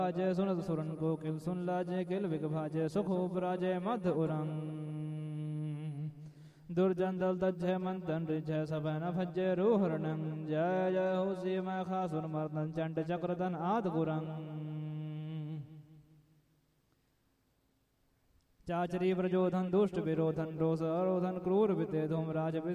जय सुनत सुरन को किल सुन लाजे किल विग भाजे सुख उपराजे मध उरंग दुर्जन दल तजय मंतन रिजय सब न भजय रूहरणं जय जय हो सी मैं खासुर मर्दन चंड चक्रधन आद गुरंग चाचरी प्रजोधन दुष्ट विरोधन रोष अरोधन क्रूर विते धूम राज